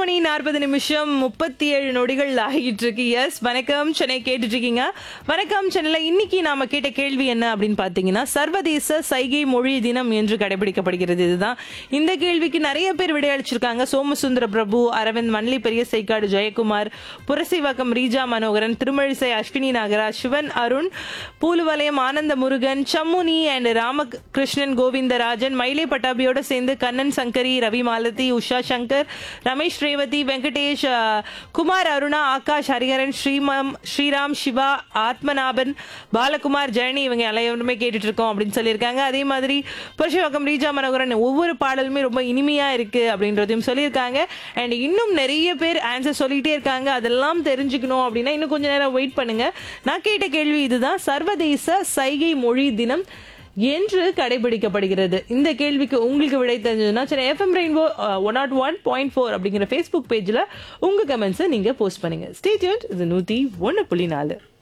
மணி 40 நிமிஷம் 37 நொடிகள் ஆகிட்டு இருக்கு. எஸ், வணக்கம் சென்னை கேட்டுட்டு இருக்கீங்க. வணக்கம் சென்னையில இன்னைக்கு நாம கேட்ட கேள்வி என்ன அப்படின்னு பாத்தீங்கன்னா, சர்வதேச சைகை மொழி தினம் என்று கடைபிடிக்கப்படுகிறது. இதுதான் இந்த கேள்விக்கு நிறைய பேர் விடையளிச்சிருக்காங்க. சோமசுந்தர பிரபு, அரவிந்த், மன்லி பெரிய சைக்காடு, ஜெயக்குமார், புரசிவாக்கம் ரீஜா மனோகரன், திருமழிசை அஸ்வினி நாகராஜ், சிவன் அருண், பூலுவலயம் ஆனந்த முருகன், சம்முனி அண்ட் ராமகிருஷ்ணன் கோவிந்தராஜன், மயிலை பட்டாபியோட சேர்ந்து கண்ணன் சங்கரி, ரவி மாலதி, உஷா சங்கர், ரமேஷ் ரேவதி, வெங்கடேஷ், குமார் அருணா, ஆகாஷ் ஹரிஹரன், ஸ்ரீராம், சிவா, ஆத்மநாபன், பாலகுமார், ஜெயனி, இவங்க எல்லாருமே கேட்டுட்டு இருக்கோம் அப்படின்னு சொல்லியிருக்காங்க. அதே மாதிரி புரட்சிவாக்கம் ரீஜா மனோகரன் ஒவ்வொரு பாடலுமே ரொம்ப இனிமையா இருக்கு அப்படின்றதையும் சொல்லியிருக்காங்க. அண்ட் இன்னும் நிறைய பேர் ஆன்சர் சொல்லிட்டே இருக்காங்க. அதெல்லாம் தெரிஞ்சுக்கணும் அப்படின்னா இன்னும் கொஞ்ச நேரம் வெயிட் பண்ணுங்க. நான் கேட்ட கேள்வி இதுதான், சர்வதேச சைகை மொழி தினம் என்று கடைபிடிக்கப்படுகிறது. இந்த கேள்விக்கு உங்களுக்கு விடை தெரிஞ்சதுன்னா சென்னை எஃப்எம் ரெயின்போ 101.4 அப்படிங்கிற ஃபேஸ்புக் பேஜ்ல உங்க கமெண்ட்ஸை நீங்க போஸ்ட் பண்ணுங்க. Stay tuned. இது 101.4.